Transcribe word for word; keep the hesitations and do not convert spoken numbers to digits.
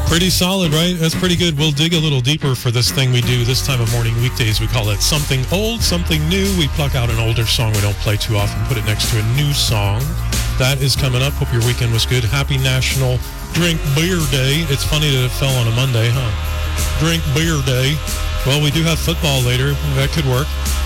Pretty solid, right? That's pretty good. We'll dig a little deeper for this thing we do this time of morning weekdays. We call it Something Old, Something New. We pluck out an older song we don't play too often, put it next to a new song. That is coming up. Hope your weekend was good. Happy National Drink Beer Day. It's funny that it fell on a Monday, huh? Drink Beer Day. Well, we do have football later. That could work.